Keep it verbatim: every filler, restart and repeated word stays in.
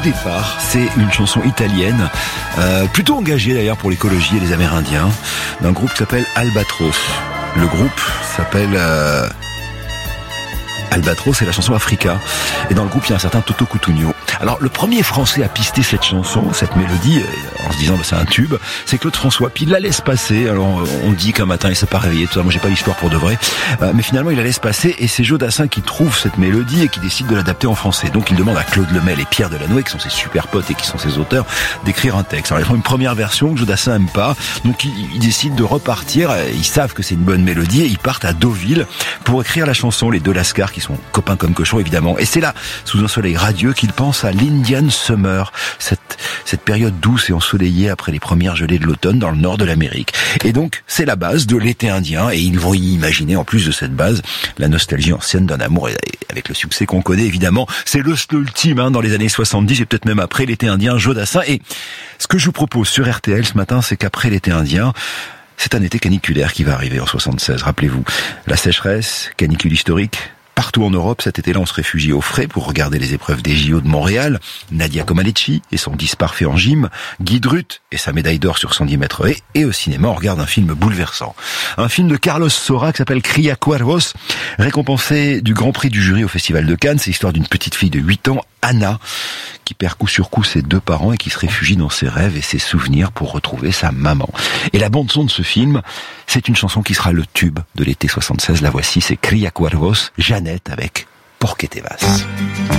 départ, c'est une chanson italienne, euh, plutôt engagée d'ailleurs pour l'écologie et les Amérindiens, d'un groupe qui s'appelle Albatros. Le groupe s'appelle... Euh Albatros, c'est la chanson Africa. Et dans le groupe, il y a un certain Toto Cutugno. Alors, le premier Français à pister cette chanson, cette mélodie, en se disant, bah, c'est un tube, c'est Claude François. Puis il la laisse passer. Alors, on dit qu'un matin, il s'est pas réveillé, tout ça. Moi, j'ai pas l'histoire pour de vrai. Euh, mais finalement, il la laisse passer. Et c'est Jodassin qui trouve cette mélodie et qui décide de l'adapter en français. Donc, il demande à Claude Lemel et Pierre Delanoë, qui sont ses super potes et qui sont ses auteurs, d'écrire un texte. Alors, ils font une première version que Jodassin aime pas. Donc, ils, ils décident de repartir. Ils savent que c'est une bonne mélodie et ils partent à Deauville pour écrire la chanson. Les deux Lascars qui sont copains comme cochons évidemment. Et c'est là, sous un soleil radieux, qu'ils pensent à l'Indian Summer, cette, cette période douce et ensoleillée après les premières gelées de l'automne dans le nord de l'Amérique. Et donc, c'est la base de l'été indien et ils vont y imaginer, en plus de cette base, la nostalgie ancienne d'un amour et avec le succès qu'on connaît évidemment. C'est le slow ultime hein, dans les années soixante-dix et peut-être même après l'été indien, Jodassin. Et ce que je vous propose sur R T L ce matin, c'est qu'après l'été indien, c'est un été caniculaire qui va arriver en soixante-seize, rappelez-vous. La sécheresse, canicule historique. Partout en Europe, cet été-là, on se réfugie au frais pour regarder les épreuves des J O de Montréal. Nadia Comaneci et son dix parfait en gym. Guy Drut et sa médaille d'or sur cent dix mètres haies. Et au cinéma, on regarde un film bouleversant. Un film de Carlos Saura qui s'appelle Cria Cuervos, récompensé du Grand Prix du jury au Festival de Cannes. C'est l'histoire d'une petite fille de huit ans, Anna, qui perd coup sur coup ses deux parents et qui se réfugie dans ses rêves et ses souvenirs pour retrouver sa maman. Et la bande-son de ce film, c'est une chanson qui sera le tube de l'été soixante-seize. La voici, c'est Cria Cuervos, Jeannette avec Porque te vas.